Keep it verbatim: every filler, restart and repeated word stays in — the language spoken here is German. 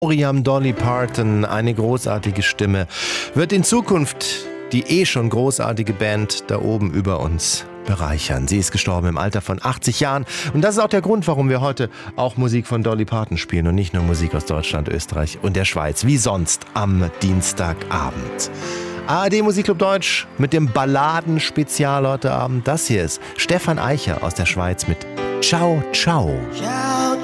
Oriam Dolly Parton, eine großartige Stimme, wird in Zukunft die eh schon großartige Band da oben über uns bereichern. Sie ist gestorben im Alter von achtzig Jahren und das ist auch der Grund, warum wir heute auch Musik von Dolly Parton spielen und nicht nur Musik aus Deutschland, Österreich und der Schweiz, wie sonst am Dienstagabend. A R D Musikclub Deutsch mit dem Balladen-Spezial heute Abend. Das hier ist Stefan Eicher aus der Schweiz mit Ciao, Ciao. Ciao.